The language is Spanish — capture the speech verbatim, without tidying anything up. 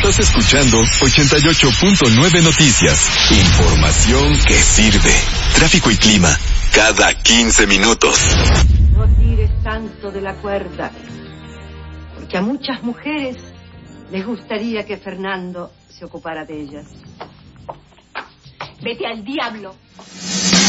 Estás escuchando ochenta y ocho punto nueve Noticias. Información que sirve. Tráfico y clima cada quince minutos. No tires tanto de la cuerda, porque a muchas mujeres les gustaría que Fernando se ocupara de ellas. Vete al diablo.